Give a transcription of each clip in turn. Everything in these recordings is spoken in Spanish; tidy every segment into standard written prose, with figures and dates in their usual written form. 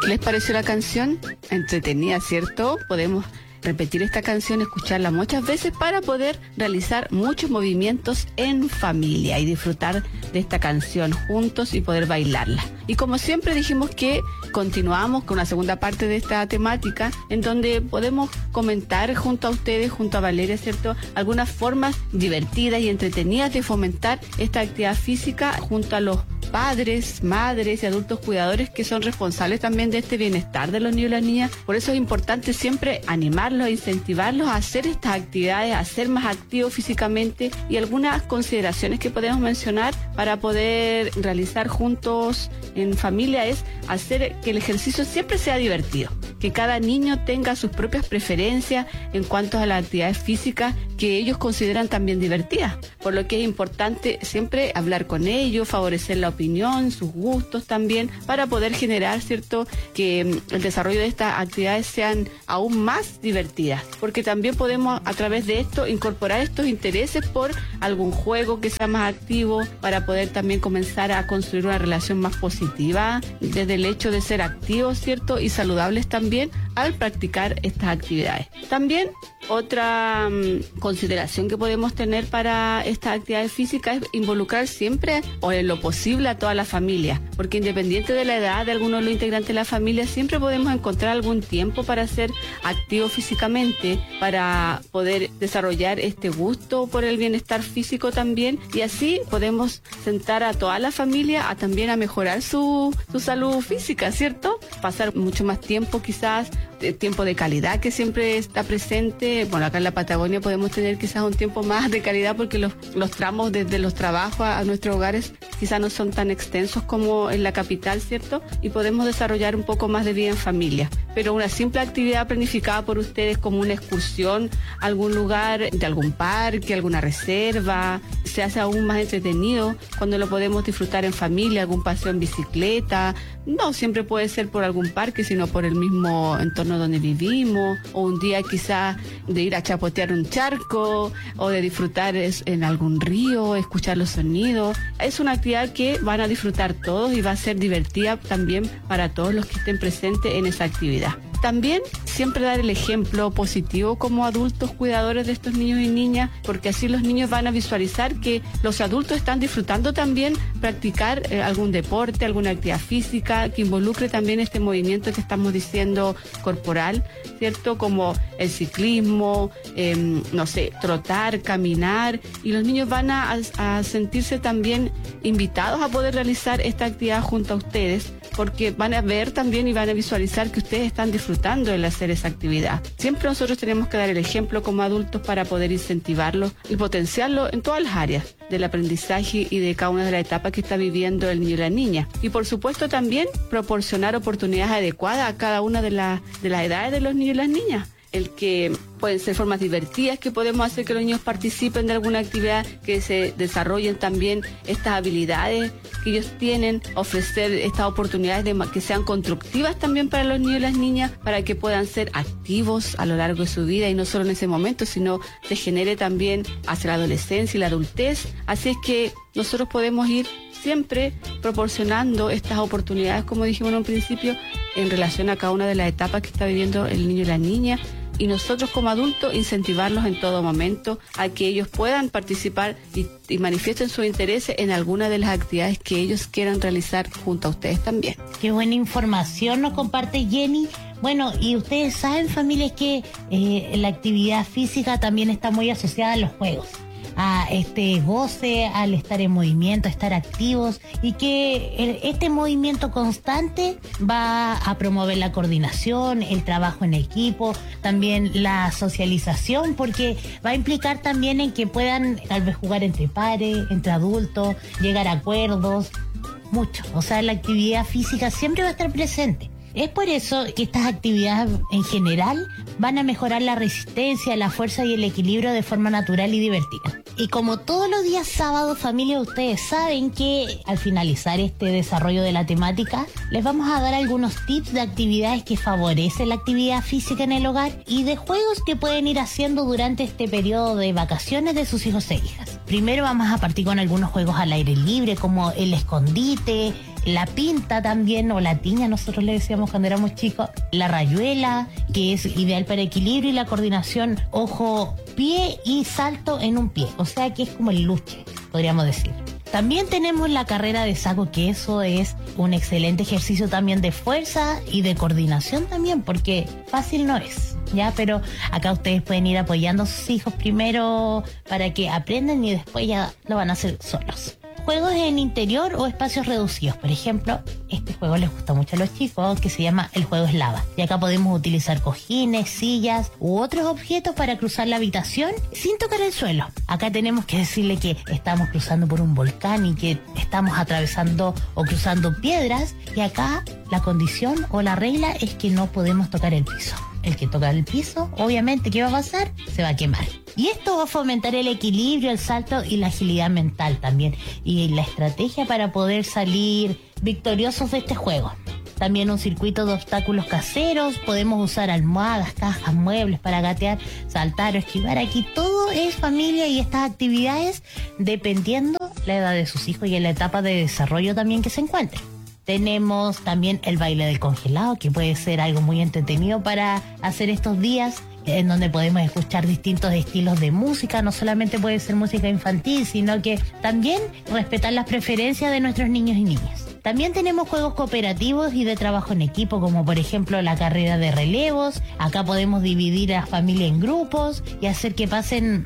¿Qué les pareció la canción? Entretenida, ¿cierto? Podemos repetir esta canción, escucharla muchas veces para poder realizar muchos movimientos en familia y disfrutar de esta canción juntos y poder bailarla. Y como siempre dijimos que continuamos con la segunda parte de esta temática, en donde podemos comentar junto a ustedes, junto a Valeria, ¿cierto?, algunas formas divertidas y entretenidas de fomentar esta actividad física junto a los padres, madres y adultos cuidadores que son responsables también de este bienestar de los niños y las niñas. Por eso es importante siempre animarlos, incentivarlos a hacer estas actividades, a ser más activos físicamente, y algunas consideraciones que podemos mencionar para poder realizar juntos en familia es hacer que el ejercicio siempre sea divertido, que cada niño tenga sus propias preferencias en cuanto a las actividades físicas que ellos consideran también divertidas, por lo que es importante siempre hablar con ellos, favorecer la opinión, sus gustos también, para poder generar, ¿cierto?, que el desarrollo de estas actividades sean aún más divertidas, porque también podemos a través de esto incorporar estos intereses por algún juego que sea más activo, para poder también comenzar a construir una relación más positiva desde el hecho de ser activos, ¿cierto?, y saludables también al practicar estas actividades. También otra consideración que podemos tener para estas actividades físicas es involucrar siempre o en lo posible a toda la familia, porque independiente de la edad de alguno de los integrantes de la familia, siempre podemos encontrar algún tiempo para ser activos físicamente, para poder desarrollar este gusto por el bienestar físico también, y así podemos sentar a toda la familia a también a mejorar su salud física, ¿cierto? Pasar mucho más tiempo, quizás tiempo de calidad que siempre está presente. Bueno, acá en la Patagonia podemos tener quizás un tiempo más de calidad porque los tramos desde los trabajos a nuestros hogares quizás no son tan extensos como en la capital, ¿cierto? Y podemos desarrollar un poco más de vida en familia. Pero una simple actividad planificada por ustedes, como una excursión a algún lugar, de algún parque, alguna reserva, se hace aún más entretenido cuando lo podemos disfrutar en familia, algún paseo en bicicleta. No siempre puede ser por algún parque, sino por el mismo entorno donde vivimos, o un día quizás de ir a chapotear un charco, o de disfrutar en algún río, escuchar los sonidos. Es una actividad que van a disfrutar todos y va a ser divertida también para todos los que estén presentes en esa actividad. También siempre dar el ejemplo positivo como adultos cuidadores de estos niños y niñas, porque así los niños van a visualizar que los adultos están disfrutando también practicar algún deporte, alguna actividad física que involucre también este movimiento que estamos diciendo corporal, ¿cierto? Como el ciclismo, trotar, caminar, y los niños van a sentirse también invitados a poder realizar esta actividad junto a ustedes, porque van a ver también y van a visualizar que ustedes están disfrutando el hacer esa actividad. Siempre nosotros tenemos que dar el ejemplo como adultos para poder incentivarlo y potenciarlo en todas las áreas del aprendizaje y de cada una de las etapas que está viviendo el niño y la niña. Y por supuesto también proporcionar oportunidades adecuadas a cada una de las edades de los niños y las niñas. El que pueden ser formas divertidas que podemos hacer que los niños participen de alguna actividad, que se desarrollen también estas habilidades que ellos tienen, ofrecer estas oportunidades que sean constructivas también para los niños y las niñas, para que puedan ser activos a lo largo de su vida y no solo en ese momento, sino se genere también hacia la adolescencia y la adultez. Así es que nosotros podemos ir siempre proporcionando estas oportunidades, como dijimos en un principio, en relación a cada una de las etapas que está viviendo el niño y la niña, y nosotros como adultos incentivarlos en todo momento a que ellos puedan participar y manifiesten su interés en alguna de las actividades que ellos quieran realizar junto a ustedes también. Qué buena información nos comparte Jenny. Bueno, y ustedes saben, familias, que la actividad física también está muy asociada a los juegos, a este goce, al estar en movimiento, a estar activos, y que este movimiento constante va a promover la coordinación, el trabajo en equipo, también la socialización, porque va a implicar también en que puedan tal vez jugar entre pares, entre adultos, llegar a acuerdos, mucho. O sea, la actividad física siempre va a estar presente. Es por eso que estas actividades en general van a mejorar la resistencia, la fuerza y el equilibrio de forma natural y divertida. Y como todos los días sábados, familia, ustedes saben que al finalizar este desarrollo de la temática, les vamos a dar algunos tips de actividades que favorecen la actividad física en el hogar y de juegos que pueden ir haciendo durante este periodo de vacaciones de sus hijos e hijas. Primero vamos a partir con algunos juegos al aire libre, como el escondite, la pinta también, o la tiña, nosotros le decíamos cuando éramos chicos, la rayuela, que es ideal para equilibrio y la coordinación ojo, pie y salto en un pie, o sea que es como el luche, podríamos decir. También tenemos la carrera de saco, que eso es un excelente ejercicio también de fuerza y de coordinación también, porque fácil no es, ¿ya? Pero acá ustedes pueden ir apoyando a sus hijos primero para que aprendan y después ya lo van a hacer solos. Juegos en interior o espacios reducidos. Por ejemplo, este juego les gusta mucho a los chicos, que se llama el juego eslava. Y acá podemos utilizar cojines, sillas u otros objetos para cruzar la habitación sin tocar el suelo. Acá tenemos que decirle que estamos cruzando por un volcán y que estamos atravesando o cruzando piedras. Y acá la condición o la regla es que no podemos tocar el piso. El que toca el piso, obviamente, ¿qué va a pasar? Se va a quemar. Y esto va a fomentar el equilibrio, el salto y la agilidad mental también. Y la estrategia para poder salir victoriosos de este juego. También un circuito de obstáculos caseros. Podemos usar almohadas, cajas, muebles para gatear, saltar o esquivar. Aquí todo es familia y estas actividades dependiendo la edad de sus hijos y en la etapa de desarrollo también que se encuentren. Tenemos también el baile del congelado, que puede ser algo muy entretenido para hacer estos días, en donde podemos escuchar distintos estilos de música. No solamente puede ser música infantil, sino que también respetar las preferencias de nuestros niños y niñas. También tenemos juegos cooperativos y de trabajo en equipo, como por ejemplo la carrera de relevos. Acá podemos dividir a la familia en grupos y hacer que pasen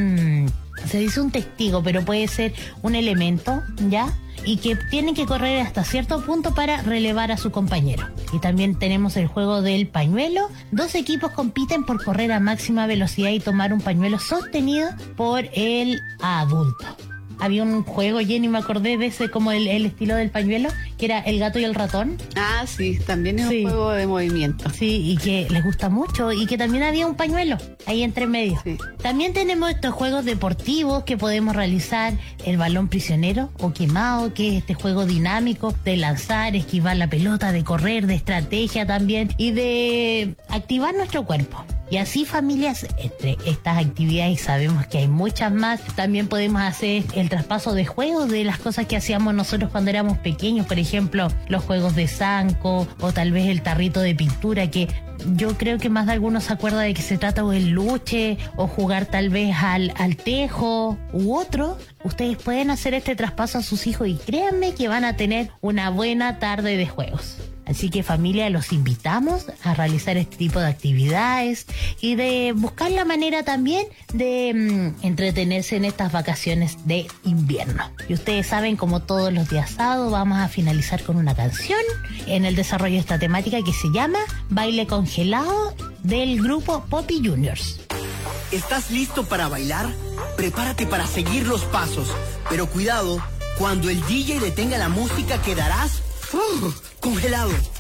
se dice un testigo, pero puede ser un elemento, ¿ya? Y que tienen que correr hasta cierto punto para relevar a su compañero. Y también tenemos el juego del pañuelo. 2 equipos compiten por correr a máxima velocidad y tomar un pañuelo sostenido por el adulto. Había un juego, Jenny, me acordé de ese, como el estilo del pañuelo, que era el gato y el ratón. Ah, sí, también es un juego de movimiento. Sí, y que les gusta mucho, y que también había un pañuelo ahí entre medio. Sí. También tenemos estos juegos deportivos que podemos realizar, el balón prisionero o quemado, que es este juego dinámico de lanzar, esquivar la pelota, de correr, de estrategia también, y de activar nuestro cuerpo. Y así, familias, entre estas actividades, sabemos que hay muchas más, también podemos hacer el traspaso de juegos de las cosas que hacíamos nosotros cuando éramos pequeños, por ejemplo, los juegos de zanco o tal vez el tarrito de pintura, que yo creo que más de algunos se acuerda de que se trata del luche o jugar tal vez al tejo u otro. Ustedes pueden hacer este traspaso a sus hijos y créanme que van a tener una buena tarde de juegos. Así que, familia, los invitamos a realizar este tipo de actividades y de buscar la manera también de entretenerse en estas vacaciones de invierno. Y ustedes saben, como todos los días sábados, vamos a finalizar con una canción en el desarrollo de esta temática que se llama Baile Congelado, del grupo Poppy Juniors. ¿Estás listo para bailar? Prepárate para seguir los pasos, pero cuidado, cuando el DJ detenga la música quedarás congelado.